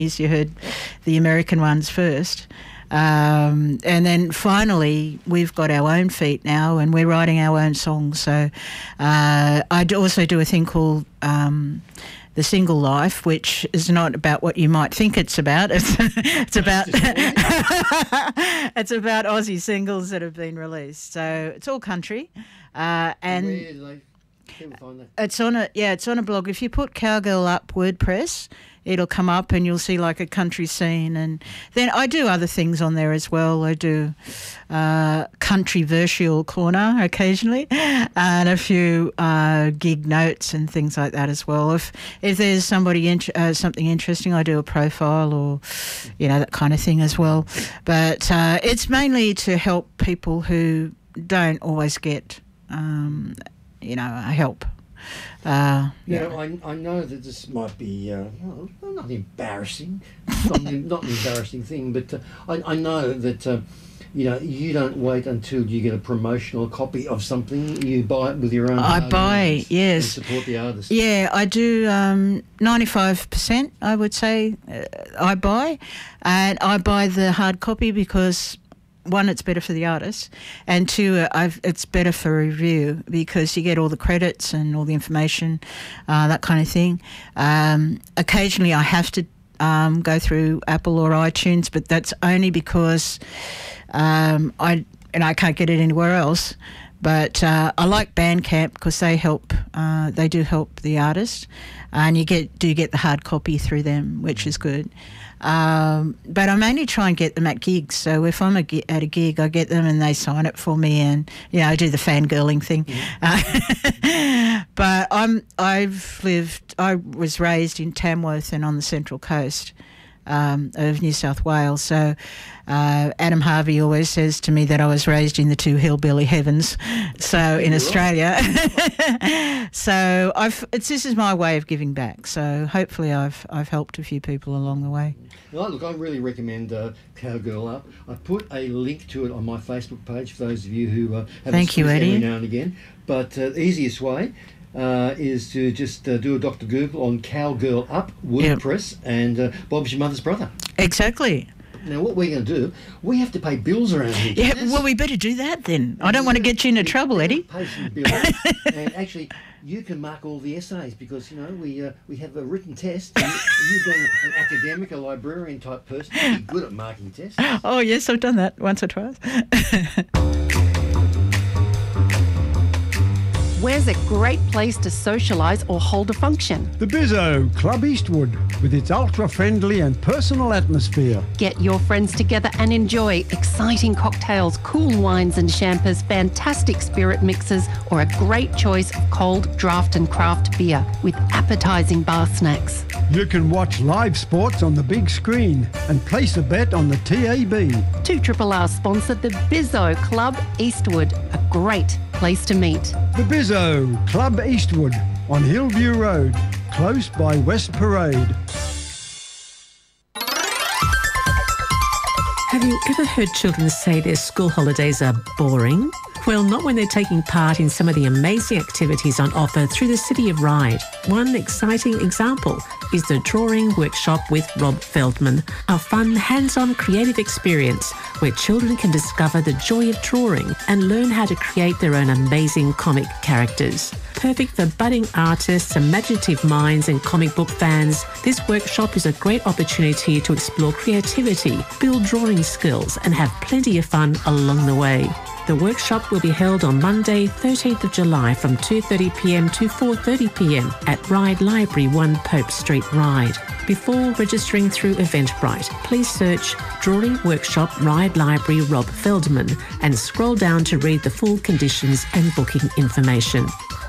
You heard the American ones first. And then finally, we've got our own feet now, and we're writing our own songs. So I also do a thing called The Single Life, which is not about what you might think it's about. It's about it's about Aussie singles that have been released. So it's all country, and where do people find that? It's on a blog. If you put Cowgirl Up WordPress, it'll come up and you'll see like a country scene. And then I do other things on there as well. I do Countryversial Corner occasionally and a few gig notes and things like that as well. If there's somebody something interesting, I do a profile or, that kind of thing as well. But it's mainly to help people who don't always get, help. I know that this might be not embarrassing, not an embarrassing thing, but I know that you don't wait until you get a promotional copy of something. You buy it with your own. I buy, yes. And support the artist. Yeah, I do. 95%, I would say, I buy, and I buy the hard copy because, one, it's better for the artist, and two, it's better for review because you get all the credits and all the information, that kind of thing. Occasionally I have to go through Apple or iTunes, but that's only because I can't get it anywhere else. But I like Bandcamp because they help. They do help the artist, and you do get the hard copy through them, which is good. But I mainly try and get them at gigs. So if I'm at a gig, I get them and they sign it for me, and I do the fangirling thing. But I was raised in Tamworth and on the Central Coast of New South Wales. So Adam Harvey always says to me that I was raised in the two hillbilly heavens. So in Australia, so this is my way of giving back. So hopefully I've helped a few people along the way. Well, look, I really recommend Cowgirl Up. I put a link to it on my Facebook page for those of you who have Thank you, Eddie. every now and again. But the easiest way is to just do a Dr. Google on Cowgirl Up WordPress, and Bob's your mother's brother. Exactly. Now, what we're going to do, we have to pay bills around here. Yeah, well, we better do that then. I don't want to get you into trouble, Eddie. Pay some bills. And actually, you can mark all the essays because, we have a written test. And you've been an academic, a librarian type person. You're good at marking tests. Oh, yes, I've done that once or twice. Where's a great place to socialise or hold a function? The Bizzo, Club Eastwood, with its ultra-friendly and personal atmosphere. Get your friends together and enjoy exciting cocktails, cool wines and champers, fantastic spirit mixes, or a great choice of cold draft and craft beer with appetising bar snacks. You can watch live sports on the big screen and place a bet on the TAB. 2RRR sponsored the Bizzo Club Eastwood, a great place to meet. The Bizzo, Club Eastwood, on Hillview Road, close by West Parade. Have you ever heard children say their school holidays are boring? Well, not when they're taking part in some of the amazing activities on offer through the City of Ryde. One exciting example is the Drawing Workshop with Rob Feldman, a fun, hands-on creative experience where children can discover the joy of drawing and learn how to create their own amazing comic characters. Perfect for budding artists, imaginative minds and comic book fans, this workshop is a great opportunity to explore creativity, build drawing skills and have plenty of fun along the way. The workshop will be held on Monday, 13th of July from 2:30pm to 4:30pm at Ryde Library, 1 Pope Street, Ryde. Before registering through Eventbrite, please search Drawing Workshop Ryde Library Rob Feldman and scroll down to read the full conditions and booking information.